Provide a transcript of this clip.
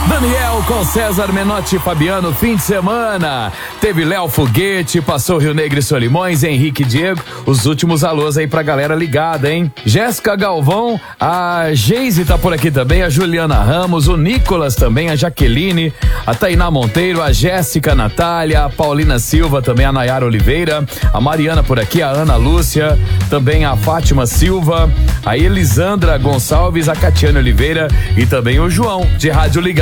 Daniel com César Menotti e Fabiano, fim de semana. Teve Léo Foguete, passou Rio Negro e Solimões, Henrique e Diego. Os últimos alôs aí pra galera ligada, hein? Jéssica Galvão, a Geise tá por aqui também, a Juliana Ramos, o Nicolas também, a Jaqueline, a Tainá Monteiro, a Jéssica, a Natália, a Paulina Silva, também a Nayara Oliveira, a Mariana por aqui, a Ana Lúcia, também a Fátima Silva, a Elisandra Gonçalves, a Catiane Oliveira e também o João, de Rádio Ligado.